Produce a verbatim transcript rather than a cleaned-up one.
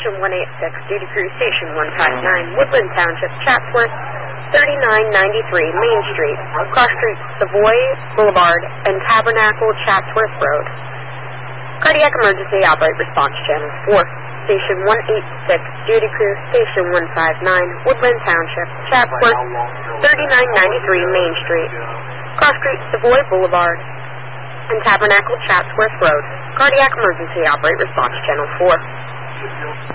Station one eighty-six, Duty Crew Station one fifty-nine, Woodland Township, Chatsworth, thirty-nine ninety-three Main Street, cross streets Savoy Boulevard and Tabernacle Chatsworth Road. Cardiac Emergency Operate Response Channel four. Station one eighty-six, Duty Crew Station one fifty-nine, Woodland Township, Chatsworth, thirty-nine ninety-three Main Street, cross streets Savoy Boulevard and Tabernacle Chatsworth Road. Cardiac Emergency Operate Response Channel four.